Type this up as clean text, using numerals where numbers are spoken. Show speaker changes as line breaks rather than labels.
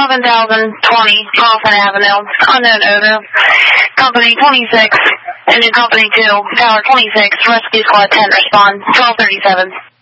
7020 Coffin Avenue, unknown owner. Company 26, Engine Company 2, Tower 26, Rescue Squad 10, respond, 1237.